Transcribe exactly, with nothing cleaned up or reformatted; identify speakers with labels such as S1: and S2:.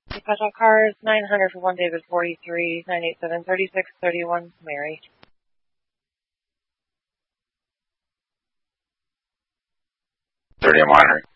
S1: Special cars, nine hundred for one David forty-three, nine eight seven, thirty-six thirty-one, Mary.
S2: thirty, I'm on her.